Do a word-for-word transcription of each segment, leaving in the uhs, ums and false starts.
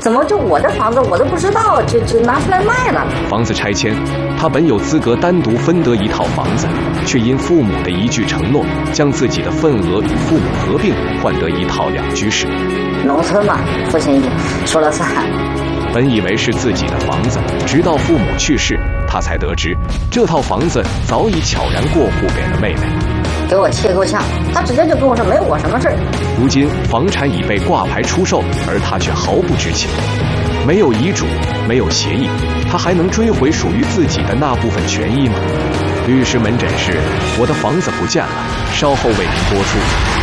怎么就我的房子我都不知道，就就拿出来卖了？ 房子拆迁，他本有资格单独分得一套房子，却因父母的一句承诺，将自己的份额与父母合并，换得一套两居室。 农村嘛，父亲说了算。 本以为是自己的房子，直到父母去世，他才得知这套房子早已悄然过户给了妹妹。 给我气够呛，他直接就跟我说没有我什么事儿。 如今房产已被挂牌出售，而他却毫不知情。没有遗嘱，没有协议，他还能追回属于自己的那部分权益吗？律师门诊室，我的房子不见了，稍后为您播出。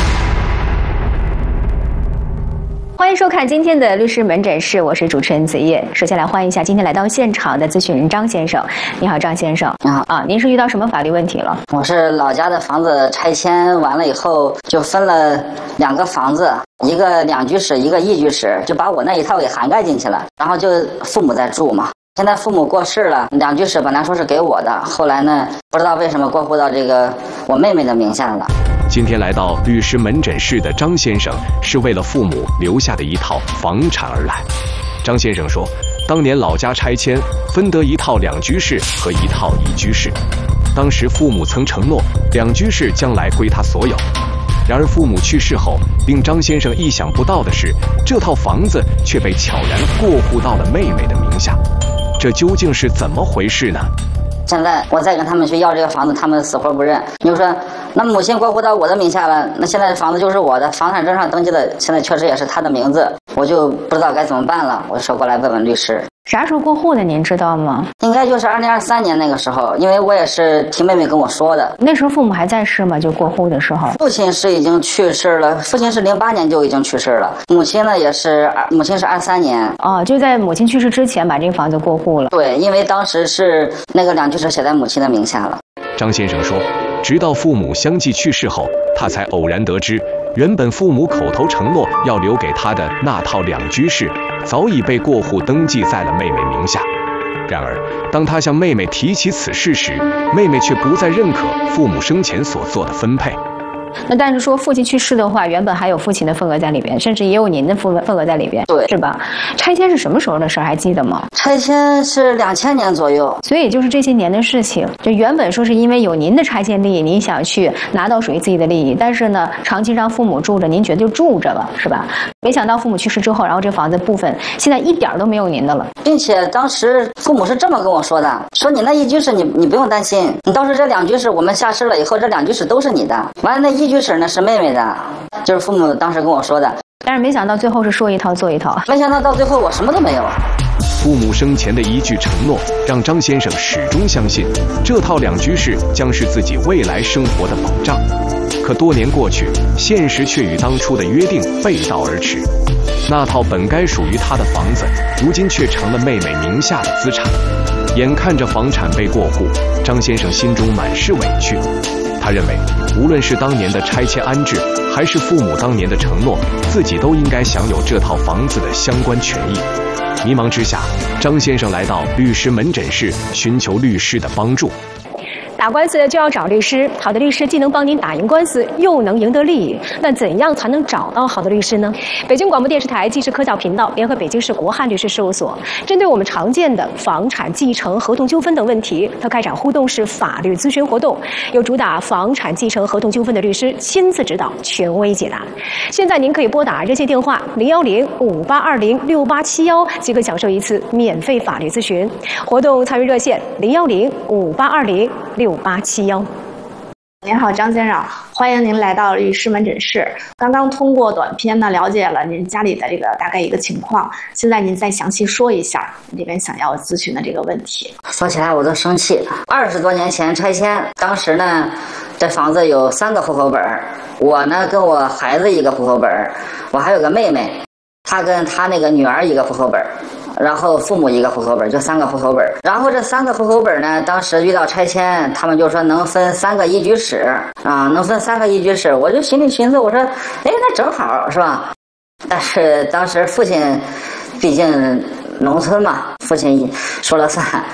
欢迎收看今天的律师门诊室，我是主持人子叶。首先来欢迎一下今天来到现场的咨询人张先生。你好，张先生。 你好啊，您是遇到什么法律问题了？ 我是老家的房子拆迁完了以后，就分了两个房子，一个两居室，一个一居室，就把我那一套给涵盖进去了。然后就父母在住嘛。现在父母过世了，两居室本来说是给我的，后来呢，不知道为什么过户到这个我妹妹的名下了。 今天来到律师门诊室的张先生，是为了父母留下的一套房产而来。张先生说，当年老家拆迁，分得一套两居室和一套一居室。当时父母曾承诺，两居室将来归他所有。然而父母去世后，令张先生意想不到的是，这套房子却被悄然过户到了妹妹的名下。这究竟是怎么回事呢？ 现在我再跟他们去要这个房子，他们死活不认。你就说，那母亲过户到我的名下了，那现在房子就是我的，房产证上登记的现在确实也是他的名字，我就不知道该怎么办了。我说过来问问律师。 啥时候过户的您知道吗？ 应该就是二零二三年那个时候，因为我也是听妹妹跟我说的。 那时候父母还在世吗？就过户的时候？ 父亲是已经去世了，父亲是零八年就已经去世了，母亲呢也是，母亲是二三年。 哦，就在母亲去世之前把这个房子过户了。 对，因为当时是那个两居室写在母亲的名下了。 张先生说，直到父母相继去世后，他才偶然得知，原本父母口头承诺要留给他的那套两居室，早已被过户登记在了妹妹名下。然而，当他向妹妹提起此事时，妹妹却不再认可父母生前所做的分配。 那但是说父亲去世的话，原本还有父亲的份额在里边，甚至也有您的份份额在里边， 对， 是吧？拆迁是什么时候的事儿，还记得吗？ 拆迁是两千年左右， 所以就是这些年的事情。就原本说是因为有您的拆迁利益，您想去拿到属于自己的利益，但是呢，长期让父母住着，您觉得就住着吧，是吧？没想到父母去世之后，然后这房子部分现在一点都没有您的了， 并且当时父母是这么跟我说的，说你那一居室你你不用担心，你到时候这两居室我们下市了以后，这两居室都是你的。完了那一居室呢是妹妹的，就是父母当时跟我说的。 但是没想到最后是说一套做一套， 没想到到最后我什么都没有。 父母生前的一句承诺，让张先生始终相信，这套两居室将是自己未来生活的保障。可多年过去，现实却与当初的约定背道而驰。那套本该属于他的房子，如今却成了妹妹名下的资产。眼看着房产被过户，张先生心中满是委屈。他认为，无论是当年的拆迁安置，还是父母当年的承诺，自己都应该享有这套房子的相关权益。迷茫之下，张先生来到律师门诊室，寻求律师的帮助。 打官司就要找律师，好的律师既能帮您打赢官司，又能赢得利益。那怎样才能找到好的律师呢？北京广播电视台纪实科教频道联合北京市国汉律师事务所，针对我们常见的房产继承、合同纠纷等问题，它开展互动式法律咨询活动，由主打房产继承合同纠纷的律师亲自指导，权威解答。现在您可以拨打热线电话零幺零五八二零六八七幺，即可享受一次免费法律咨询。活动参与热线零幺零五八二零六八七幺。 您好，张先生，欢迎您来到律师门诊室。刚刚通过短片呢，了解了您家里的这个大概一个情况，现在您再详细说一下你这边想要咨询的这个问题。 说起来我都生气。二十多年前拆迁，当时呢，这房子有三个户口本，我呢跟我孩子一个户口本，我还有个妹妹，她跟她那个女儿一个户口本。然后父母一个户口本，就三个户口本。然后这三个户口本呢，当时遇到拆迁，他们就说能分三个一居室啊，能分三个一居室。我就心里寻思，我说，哎，那正好是吧？但是当时父亲，毕竟农村嘛，父亲说了算，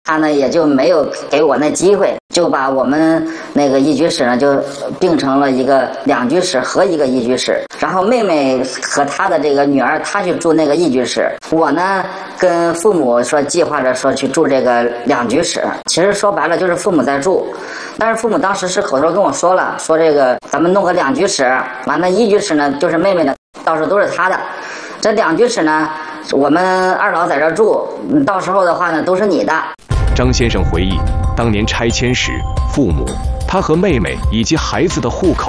他呢也就没有给我那机会，就把我们那个一居室呢就并成了一个两居室和一个一居室。然后妹妹和她的这个女儿，她去住那个一居室，我呢跟父母说计划着说去住这个两居室。其实说白了就是父母在住，但是父母当时是口头跟我说了，说这个咱们弄个两居室，完了一居室呢就是妹妹的，到时候都是她的。这两居室呢，我们二老在这住，到时候的话呢都是你的。 张先生回忆，当年拆迁时，父母、他和妹妹以及孩子的户口